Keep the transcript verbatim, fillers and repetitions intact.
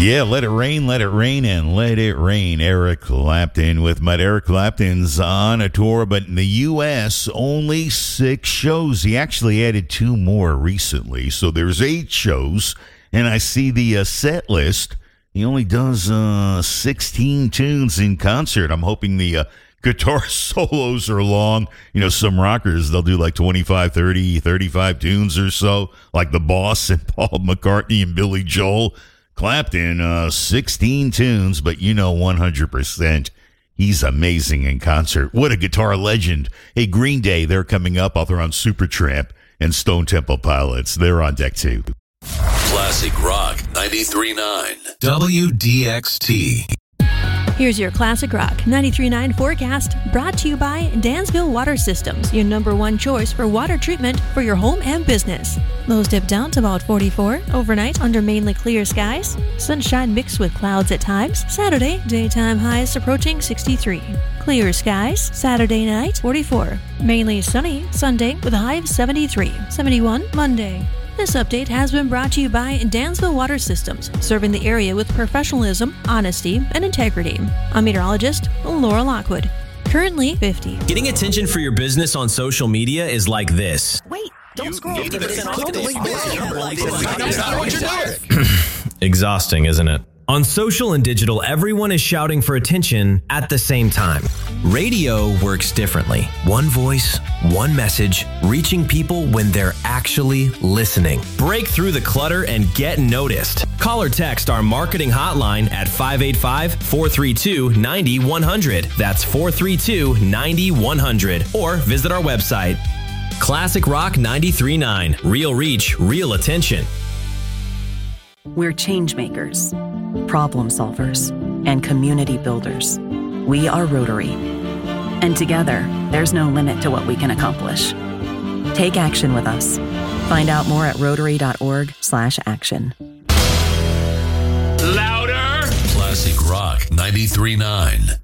Yeah, let it rain, let it rain, and let it rain. Eric Clapton with Mud. Eric Clapton's on a tour, but in the U S, only six shows. He actually added two more recently, so there's eight shows. And I see the uh, set list. He only does uh, sixteen tunes in concert. I'm hoping the uh, guitar solos are long. You know, some rockers, they'll do like twenty-five, thirty, thirty-five tunes or so, like The Boss and Paul McCartney and Billy Joel. Clapton, uh, sixteen tunes, but you know one hundred percent he's amazing in concert. What a guitar legend. Hey, Green Day, they're coming up. They're on Supertramp and Stone Temple Pilots. They're on deck too. Classic Rock ninety-three point nine W D X T. Here's your Classic Rock ninety-three point nine forecast, brought to you by Dansville Water Systems, your number one choice for water treatment for your home and business. Lows dip down to about forty-four. Overnight, under mainly clear skies. Sunshine mixed with clouds at times. Saturday, daytime highs approaching sixty-three. Clear skies. Saturday night, forty-four. Mainly sunny. Sunday with a high of seventy-three. seventy-one Monday. This update has been brought to you by Dansville Water Systems, serving the area with professionalism, honesty, and integrity. I'm meteorologist Laura Lockwood. Currently fifty. Getting attention for your business on social media is like this. Wait, don't You scroll. need to Exhausting, isn't it? On social and digital, everyone is shouting for attention at the same time. Radio works differently. One voice, one message, reaching people when they're actually listening. Break through the clutter and get noticed. Call or text our marketing hotline at five eight five, four three two, nine one zero zero. That's four three two, nine one zero zero. Or visit our website. Classic Rock ninety-three point nine. Real reach, real attention. We're change makers, problem solvers, and community builders. We are Rotary. And together, there's no limit to what we can accomplish. Take action with us. Find out more at rotary.org slash action. Louder! Classic Rock ninety-three point nine.